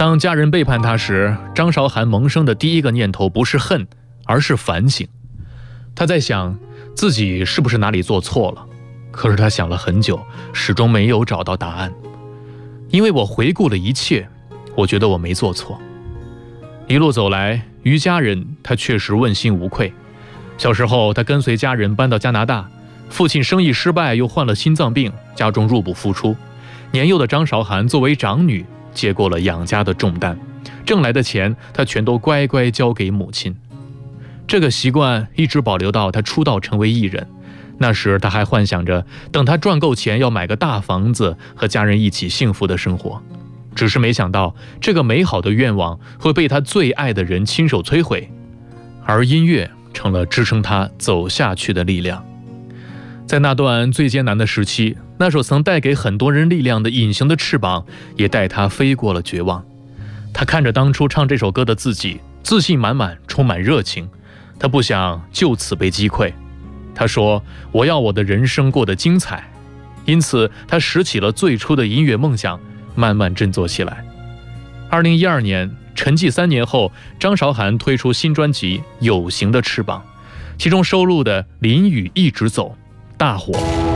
当家人背叛他时，张韶涵萌生的第一个念头不是恨，而是反省。他在想自己是不是哪里做错了，可是他想了很久，始终没有找到答案。因为我回顾了一切，我觉得我没做错。一路走来，于家人他确实问心无愧。小时候他跟随家人搬到加拿大，父亲生意失败，又患了心脏病，家中入不敷出。年幼的张韶涵作为长女，接过了养家的重担，挣来的钱她全都乖乖交给母亲。这个习惯一直保留到她出道成为艺人。那时她还幻想着等她赚够钱要买个大房子，和家人一起幸福的生活。只是没想到这个美好的愿望会被她最爱的人亲手摧毁，而音乐成了支撑她走下去的力量。在那段最艰难的时期，那首曾带给很多人力量的隐形的翅膀也带他飞过了绝望。他看着当初唱这首歌的自己，自信满满，充满热情。他不想就此被击溃。他说，我要我的人生过得精彩。因此他拾起了最初的音乐梦想，慢慢振作起来。2012年沉寂3年后，张韶涵推出新专辑《有形的翅膀》，其中收录的《淋雨一直走》大火。